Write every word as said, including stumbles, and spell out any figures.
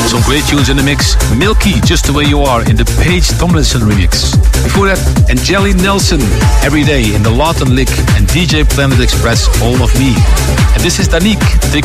Some great tunes in the mix. Milky, Just the Way You Are in the Paige Tomlinson remix. Before that, Angeli Nelson, Every Day in the Lawton Lick and D J Planet Express, All of Me. And this is Danique, Take